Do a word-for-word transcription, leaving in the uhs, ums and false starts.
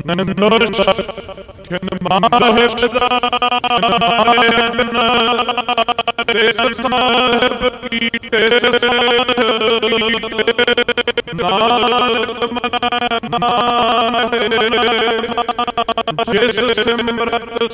ਨੰਦਰ ਸਖਨ ਮਾਹਿਬ ਦਾ ਦੇਸ ਸਾਹਿਬ ਕੀਤੇ ਨਾਨਕ ਮਨ ਮਾਹੇ ਜਿਸ ਸਿਮਰਤ